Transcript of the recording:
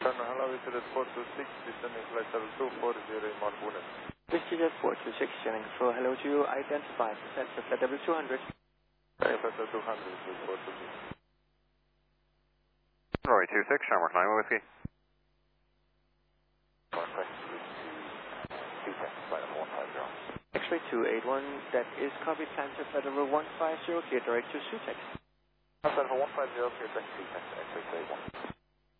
Hello, it's at 426, descending flight level 240 in Mount Boonen. This is at 426, channel control. Hello to you. Identify. That's the flight level 200. Flight level 200 with 426. Roy 26, Shamrock 9 Whiskey. X-ray 281, that is copy. Plan to flight level 150, clear direct to Sutex. Flight level 150, clear direct to Sutex, X-ray 281.